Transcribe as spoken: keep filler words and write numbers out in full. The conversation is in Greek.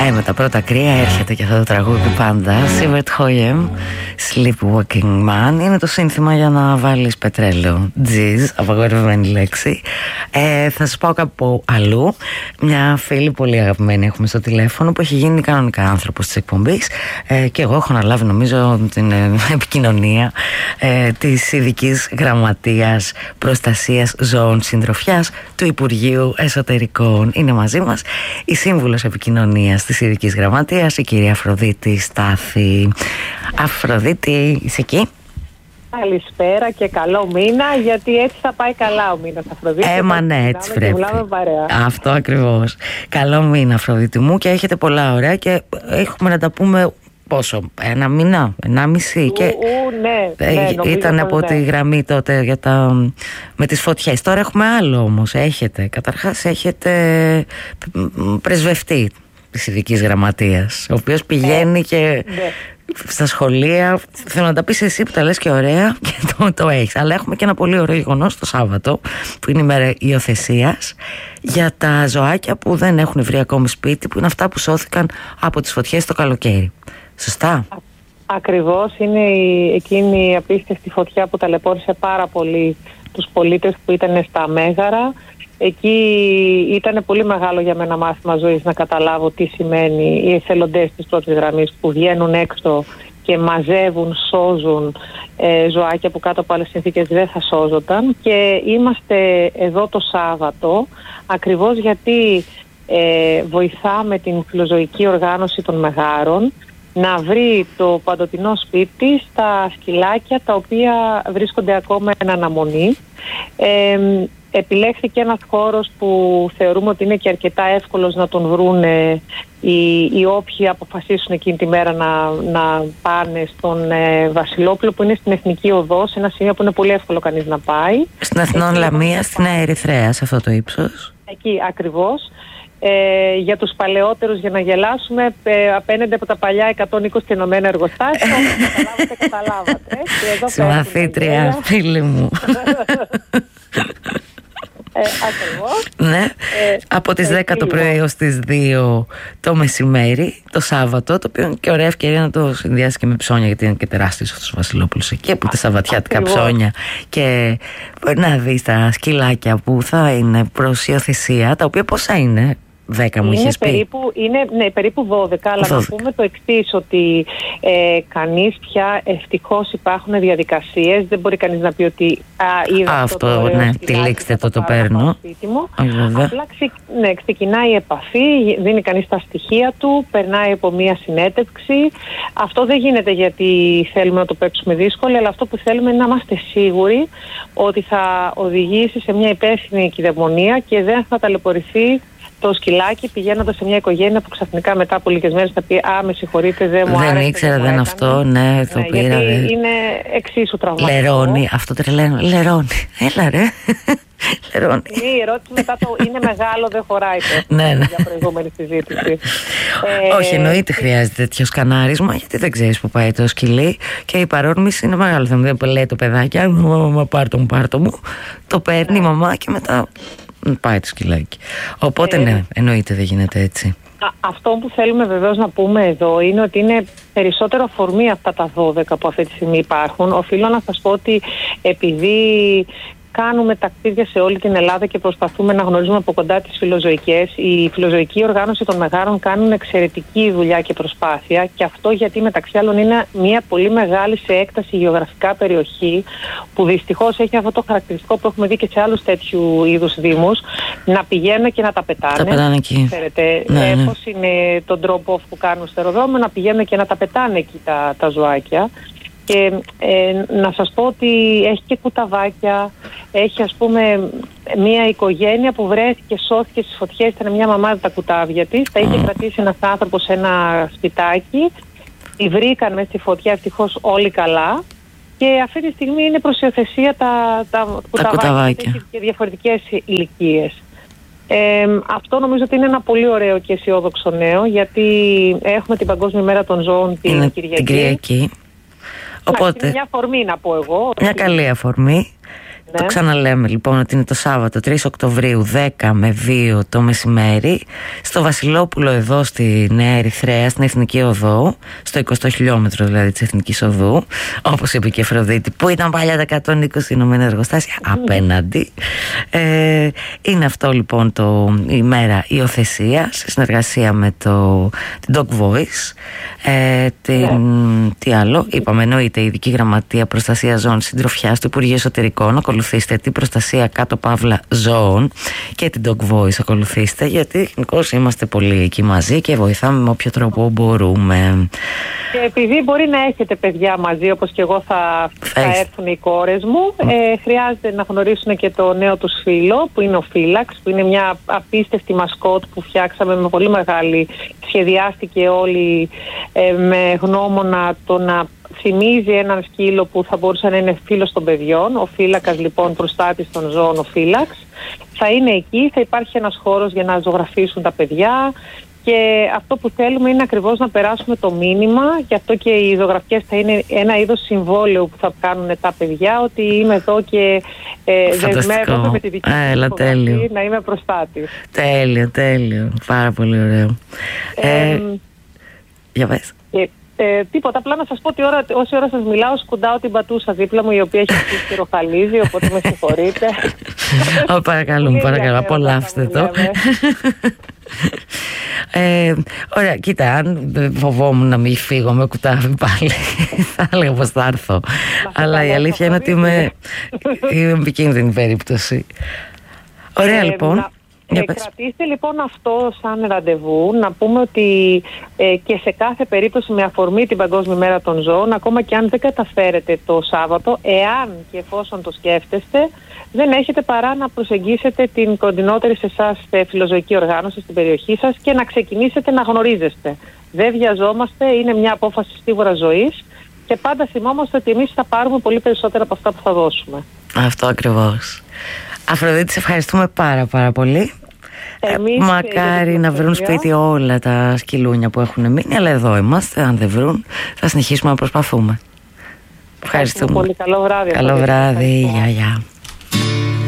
Ε, με τα πρώτα κρύα έρχεται και αυτό το τραγούδι πάντα. Σίβερτ Χόιεμ, Sleepwalking Man. Είναι το σύνθημα για να βάλεις πετρέλαιο. Τζιζ, απαγορευμένη λέξη. ε, Θα σας πάω κάπου αλλού. Μια φίλη πολύ αγαπημένη έχουμε στο τηλέφωνο, που έχει γίνει κανονικά άνθρωπος της εκπομπής, ε, και εγώ έχω αναλάβει νομίζω την ε, επικοινωνία ε, της Ειδικής Γραμματείας Προστασίας Ζώων Συντροφιάς του Υπουργείου Εσωτερικών. Είναι μαζί μας η Σύμβουλος Επικοινωνίας της Ειδικής Γραμματείας, η κυρία Αφροδίτη Στάθη. Αφροδίτη, είσαι εκεί? Καλησπέρα και καλό μήνα, γιατί έτσι θα πάει καλά ο μήνας, Αφροδίτη. Έμα ναι, έτσι πρέπει. Αυτό ακριβώς. Καλό μήνα, Αφροδίτη μου, και έχετε πολλά ωραία και έχουμε να τα πούμε. Πόσο, ένα μήνα, ένα μισή και ου, ναι, ναι, ήταν από ναι. τη γραμμή τότε για τα, με τις φωτιές. Τώρα έχουμε άλλο όμως, έχετε, καταρχάς έχετε πρεσβευτή της Ειδικής Γραμματείας, ο οποίος πηγαίνει ε, και ναι. στα σχολεία. Θέλω να τα πεις εσύ που τα λες και ωραία και το, το έχεις. Αλλά έχουμε και ένα πολύ ωραίο γεγονός το Σάββατο, που είναι η μέρα υιοθεσίας, για τα ζωάκια που δεν έχουν βρει ακόμη σπίτι, που είναι αυτά που σώθηκαν από τις φωτιές το καλοκαίρι. Σωστά. Ακριβώς, είναι η, εκείνη η απίστευτη φωτιά που ταλαιπώρησε πάρα πολύ τους πολίτες που ήταν στα Μέγαρα. Εκεί ήταν πολύ μεγάλο για μένα μάθημα ζωής να καταλάβω τι σημαίνει οι εθελοντές της πρώτης γραμμής που βγαίνουν έξω και μαζεύουν, σώζουν ε, ζωάκια που κάτω από άλλες συνθήκες δεν θα σώζονταν. Και είμαστε εδώ το Σάββατο ακριβώς γιατί ε, βοηθάμε την φιλοζωική οργάνωση των Μεγάρων να βρει το παντοτινό σπίτι στα σκυλάκια τα οποία βρίσκονται ακόμα εν αναμονή. Ε, επιλέχθηκε ένας χώρος που θεωρούμε ότι είναι και αρκετά εύκολος να τον βρουν οι, οι όποιοι αποφασίσουν εκείνη τη μέρα να, να πάνε στον ε, Βασιλόπουλο, που είναι στην Εθνική Οδό, σε ένα σημείο που είναι πολύ εύκολο κανείς να πάει. Στην Αθηνών Λαμία, στην Ερυθρέα, σε αυτό το ύψος. Εκεί ακριβώς. Ε, για τους παλαιότερους, για να γελάσουμε, ε, απέναντι από τα παλιά εκατόν είκοσι ενωμένα εργοστάσια, καταλάβατε, καταλάβατε. Συμμαθήτρια, φίλη μου. Ε, ακριβώς. Ναι, ε, από τις δέκα ε, το πρωί ως τις δύο το μεσημέρι, το Σάββατο, το οποίο είναι και ωραία ευκαιρία να το συνδυάσει και με ψώνια, γιατί είναι και τεράστιος αυτός ο Βασιλόπουλος εκεί, από τα σαββατιάτικα ψώνια, και να δεις τα σκυλάκια που θα είναι προς υιοθεσία, τα οποία πόσα είναι? δέκα μου είχες πει. Περίπου, είναι ναι, περίπου δώδεκα, αλλά δώδεκα. Να πούμε το εξής, ότι ε, κανείς πια, ευτυχώς υπάρχουν διαδικασίες, δεν μπορεί κανείς να πει ότι α, είδα α, αυτό, αυτό, το ναι, τυλίξτε το, το παίρνω. Απλά ξε, ναι, ξεκινάει η επαφή, δίνει κανείς τα στοιχεία του, περνάει από μία συνέντευξη. Αυτό δεν γίνεται γιατί θέλουμε να το παίξουμε δύσκολο, αλλά αυτό που θέλουμε είναι να είμαστε σίγουροι ότι θα οδηγήσει σε μια υπεύθυνη κυδαιμονία και δεν θα ταλαιπωρηθεί το σκυλάκι πηγαίνοντας σε μια οικογένεια που ξαφνικά μετά από λίγες μέρες θα πει «Α, με συγχωρείτε, δεν μου άρεσε». Δεν ήξερα, δεν αυτό, ναι, το ναι, πήρα. Γιατί δε... είναι εξίσου τραυματικό. Λερώνει, αυτό τρελαίνω, λερώνει. Έλα ρε, λερώνει. Είναι η ερώτηση μετά το «είναι μεγάλο, δεν χωράει» το, ναι, ναι. για προηγούμενη συζήτηση. Όχι, εννοείται χρειάζεται τέτοιο σκανάρισμα, γιατί δεν ξέρεις που πάει το σκυλί και η παρόρμηση είναι μεγάλο. Θα μου λέει το παιδάκι «Μα πάρτο μου, πάρτο μου», το παίρνει η μαμά και μετά πάει το σκυλάκι. Οπότε ε, ναι, εννοείται δεν γίνεται έτσι. Α, αυτό που θέλουμε βεβαίως να πούμε εδώ είναι ότι είναι περισσότερο αφορμή αυτά τα δώδεκα που αυτή τη στιγμή υπάρχουν. Οφείλω να σας πω ότι επειδή κάνουμε ταξίδια σε όλη την Ελλάδα και προσπαθούμε να γνωρίζουμε από κοντά τις φιλοζωικές, η φιλοζωική οργάνωση των Μεγάρων κάνουν εξαιρετική δουλειά και προσπάθεια, και αυτό γιατί μεταξύ άλλων είναι μια πολύ μεγάλη σε έκταση γεωγραφικά περιοχή που δυστυχώς έχει αυτό το χαρακτηριστικό που έχουμε δει και σε άλλους τέτοιου είδους δήμους, να πηγαίνουν και να τα πετάνε. Τα πετάνε εκεί. Ξέρετε, ναι, ναι. πώς είναι τον τρόπο που κάνουν στο αεροδρόμιο, να πηγαίνουν και να τα πετάνε εκεί τα, τα ζωάκια. Και ε, να σας πω ότι έχει και κουταβάκια, έχει ας πούμε μια οικογένεια που βρέθηκε, σώθηκε στις φωτιές, ήταν μια μαμά τα κουτάβια της, τα είχε κρατήσει ένας άνθρωπος σε ένα σπιτάκι, τη βρήκαν μέσα στη φωτιά ευτυχώς όλοι καλά, και αυτή τη στιγμή είναι προς υιοθεσία τα, τα, τα κουταβάκια, έχει και διαφορετικές ηλικίες. Ε, αυτό νομίζω ότι είναι ένα πολύ ωραίο και αισιόδοξο νέο, γιατί έχουμε την Παγκόσμια Μέρα των Ζώων την είναι Κυριακή. Την Οπότε, είναι μια αφορμή να πω εγώ. Μια καλή αφορμή. Το ξαναλέμε λοιπόν ότι είναι το Σάββατο τρεις Οκτωβρίου δέκα με δύο το μεσημέρι στο Βασιλόπουλο εδώ στη Νέα Ερυθρέα, στην Εθνική Οδό, στο εικοστό χιλιόμετρο δηλαδή της Εθνικής Οδού, όπως είπε και η Αφροδίτη, που ήταν παλιά τα εκατόν είκοσι Ηνωμένα Εργοστάσια απέναντι. Ε, είναι αυτό λοιπόν το, η μέρα υιοθεσία σε συνεργασία με το, την Dog Voice. Ε, την, yeah. Τι άλλο, είπαμε, εννοείται η Ειδική Γραμματεία Προστασία Ζώων Συντροφιάς του Υπουργείου Εσωτερικών. Ακολουθήστε την προστασία κάτω παύλα ζώων και την Dog Voice ακολουθήστε, γιατί γενικώς είμαστε πολύ εκεί μαζί και βοηθάμε με όποιο τρόπο μπορούμε. Και επειδή μπορεί να έχετε παιδιά μαζί, όπως και εγώ θα, θα έρθουν οι κόρες μου, mm. ε, χρειάζεται να γνωρίσουν και το νέο τους φίλο που είναι ο Φύλαξ, που είναι μια απίστευτη μασκότ που φτιάξαμε με πολύ μεγάλη, σχεδιάστηκε όλη ε, με γνώμονα το να θυμίζει έναν σκύλο που θα μπορούσε να είναι φίλος των παιδιών. Ο Φύλακας λοιπόν, προστάτης των ζώων, ο Φύλαξ, θα είναι εκεί, θα υπάρχει ένας χώρος για να ζωγραφίσουν τα παιδιά. Και αυτό που θέλουμε είναι ακριβώς να περάσουμε το μήνυμα, γι' αυτό και οι ζωγραφιές θα είναι ένα είδος συμβόλαιο που θα κάνουν τα παιδιά, ότι είμαι εδώ και ε, δεσμεύομαι με τη δική μου να είμαι προστάτης. Τέλειο, τέλειο. Πάρα πολύ ωραίο. Ε, ε, για πες. Ε, ε, τίποτα, απλά να σας πω ότι ώρα, όση ώρα σας μιλάω σκουντάω την πατούσα δίπλα μου, η οποία έχει αρχίσει ροχαλίζει, οπότε με συγχωρείτε. Ω, παρακαλούμε, παρακαλώ, απολαύστε το. Ε, ωραία, κοίτα, αν φοβόμουν να μην φύγω με κουτάβι πάλι θα έλεγα πως θα έρθω. Αλλά η αλήθεια είναι ότι είμαι επικίνδυνη περίπτωση. Ωραία, λοιπόν. Ε, κρατήστε λοιπόν αυτό σαν ραντεβού. Να πούμε ότι ε, και σε κάθε περίπτωση, με αφορμή την Παγκόσμια Μέρα των Ζώων, ακόμα και αν δεν καταφέρετε το Σάββατο, εάν και εφόσον το σκέφτεστε, δεν έχετε παρά να προσεγγίσετε την κοντινότερη σε εσάς φιλοζωική οργάνωση στην περιοχή σας και να ξεκινήσετε να γνωρίζεστε. Δεν βιαζόμαστε, είναι μια απόφαση σίγουρα ζωής και πάντα θυμόμαστε ότι εμείς θα πάρουμε πολύ περισσότερα από αυτά που θα δώσουμε. Αυτό ακριβώς. Αφροδίτη, σε ευχαριστούμε πάρα πάρα πολύ. Εμείς, Μακάρι να βρουν σπίτι όλα τα σκυλούνια που έχουν μείνει, αλλά εδώ είμαστε. Αν δεν βρουν, θα συνεχίσουμε να προσπαθούμε. Ευχαριστούμε. Πολύ καλό βράδυ. Καλό βράδυ. Γεια, γεια.